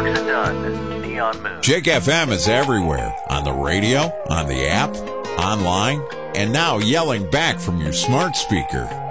Alexa Dunn, Neon Moon. Jake FM is everywhere. On the radio, on the app, online, and now yelling back from your smart speaker.